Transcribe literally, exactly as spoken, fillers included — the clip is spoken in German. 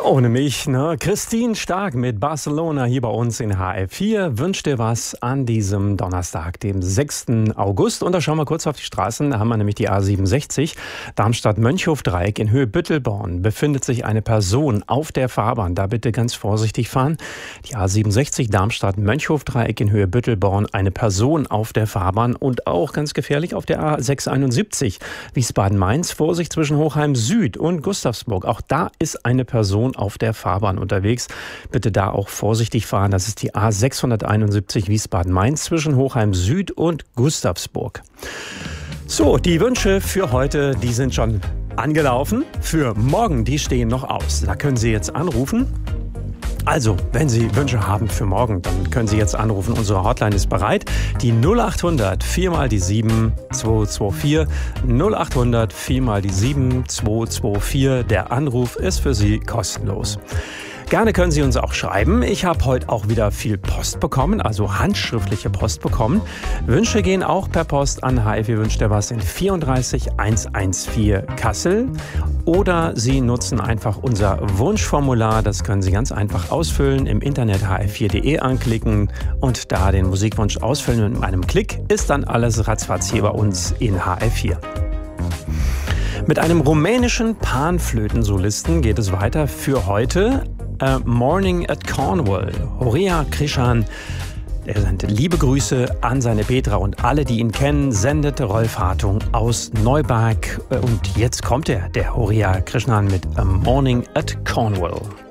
Ohne mich, ne? Christine Stark mit Barcelona hier bei uns in H F vier wünscht dir was an diesem Donnerstag, dem sechsten August. Und da schauen wir kurz auf die Straßen. Da haben wir nämlich die A siebenundsechzig, Darmstadt-Mönchhof-Dreieck in Höhe Büttelborn. Befindet sich eine Person auf der Fahrbahn. Da bitte ganz vorsichtig fahren. Die A siebenundsechzig, Darmstadt-Mönchhof-Dreieck in Höhe Büttelborn. Eine Person auf der Fahrbahn und auch ganz gefährlich auf der A sechshunderteinundsiebzig, Wiesbaden-Mainz. Vorsicht zwischen Hochheim Süd und Gustavsburg. Auch da ist eine Person auf der Fahrbahn unterwegs. Bitte da auch vorsichtig fahren. Das ist die A sechshunderteinundsiebzig Wiesbaden-Mainz zwischen Hochheim Süd und Gustavsburg. So, die Wünsche für heute, die sind schon angelaufen. Für morgen, die stehen noch aus. Da können Sie jetzt anrufen. Also, wenn Sie Wünsche haben für morgen, dann können Sie jetzt anrufen. Unsere Hotline ist bereit. Die null achthundert vier mal die sieben zwei zwei vier. null achthundert vier mal die sieben zwei zwei vier. Der Anruf ist für Sie kostenlos. Gerne können Sie uns auch schreiben. Ich habe heute auch wieder viel Post bekommen, also handschriftliche Post bekommen. Wünsche gehen auch per Post an H F vier wünscht dir was in vierunddreißig hundertvierzehn Kassel. Oder Sie nutzen einfach unser Wunschformular. Das können Sie ganz einfach ausfüllen. Im Internet h f vier punkt de anklicken und da den Musikwunsch ausfüllen. Und mit einem Klick ist dann alles ratzfatz hier bei uns in H F vier. Mit einem rumänischen Panflötensolisten geht es weiter für heute. Uh, Morning at Cornwall. Horea Krishan, er sendet liebe Grüße an seine Petra und alle, die ihn kennen, sendet Rolf Hartung aus Neuberg. Und jetzt kommt er, der Horea Krishan mit A Morning at Cornwall.